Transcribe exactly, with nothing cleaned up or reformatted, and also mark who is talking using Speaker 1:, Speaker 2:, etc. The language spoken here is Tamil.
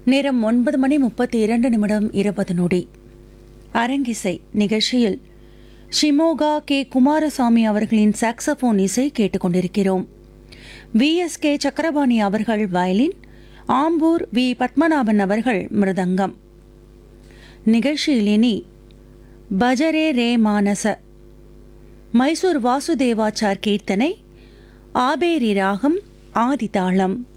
Speaker 1: நேரம் ஒன்பது மணி முப்பத்தி இரண்டு நிமிடம் இருபது நொடி. அரங்கிசை நிகழ்ச்சியில் ஷிமோகா கே குமாரசாமி அவர்களின் சாக்ஸபோன் இசை கேட்டுக்கொண்டிருக்கிறோம். வி எஸ் கே சக்கரபாணி அவர்கள் வயலின், ஆம்பூர் வி பத்மநாபன் அவர்கள் மிருதங்கம். நிகழ்ச்சியில் இனி பஜரே ரே மானச, மைசூர் வாசுதேவாச்சார் கீர்த்தனை, ஆபேரி ராகம், ஆதிதாளம்.